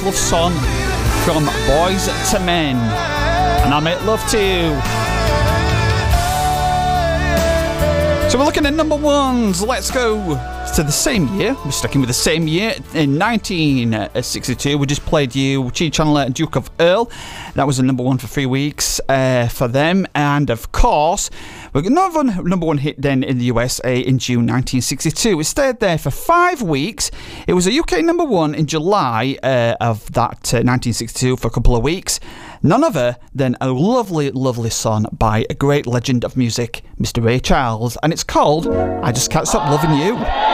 Love Song from Boys to Men. And I make love to you. So we're looking at number ones. Let's go to the same year. We're sticking with the same year. In 1962, we just played you Chi Chandler and Duke of Earl. That was the number one for 3 weeks for them. And of course, we got another number one hit then in the USA in June 1962. It stayed there for 5 weeks. It was a UK number one in July of that 1962 for a couple of weeks. None other than a lovely, lovely song by a great legend of music, Mr. Ray Charles. And it's called I Just Can't Stop Loving You.